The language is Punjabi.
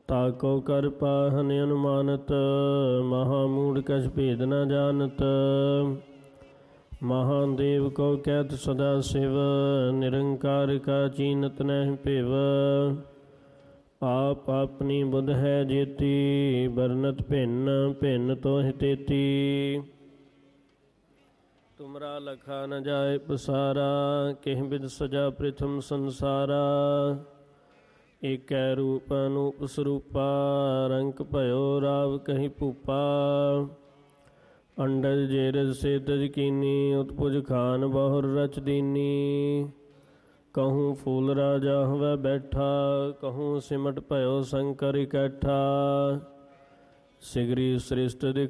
ਤਾਕੋ ਕਰ ਪਾਹਨ ਅਨੁਮਾਨਤ, ਮਹਾਮੂੜ ਕਛ ਭੇਦ ਨ ਜਾਣਤ। ਮਹਾਦੇਵ ਕੋ ਕਹਿਤ ਸਦਾ ਸਿਵ, ਨਿਰੰਕਾਰ ਕਾ ਚੀਨਤ ਨਹਿ ਭਿਵ। ਆਪ ਆਪਣੀ ਬੁੱਧ ਹੈ ਜੇਤੀ, ਬਰਨਤ ਭਿੰਨ ਭਿੰਨ ਤੋਹਿ ਤੇਤੀ। ਤੁਮਰਾ ਲਖਾ ਨ ਜਾਏ ਪਸਾਰਾ, ਕਿਹ ਬਿਦ ਸਜਾ ਪ੍ਰਿਥਮ ਸੰਸਾਰਾ। ਏਕੈ ਰੂਪ ਅਨੂਪ ਸਰੂਪਾ, ਰੰਕ ਭਇਓ ਰਾਵ ਕਹੀ ਭੂਪਾ। ਅੰਡਜ ਜੇਰਜ ਸੇਤਜ ਕੀਨੀ, ਉਤਪੁਜ ਖਾਨ ਬਹੁਰ ਰਚ ਦੀਨੀ। ਕਹੂੰ ਫੂਲ ਰਾਜਾ ਹਵੈ ਬੈਠਾ, ਕਹੂੰ ਸਿਮਟ ਭਇਓ ਸ਼ੰਕਰ ਇਕੱਠਾ। ਸਿਗਰੀ ਸ੍ਰਿਸ਼ਟ